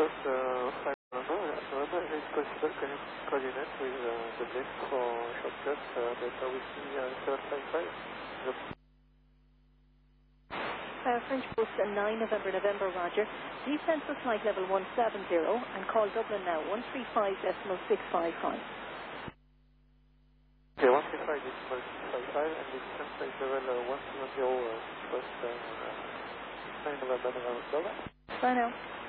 First, 5 November, is it possible can you coordinate with the list for shortcut data with me 755? French Post 9 November, Roger. Descend for flight level 170 and call Dublin now, 135.655. Okay, 135.655 and descend flight level 170 first 9 November. Bye now.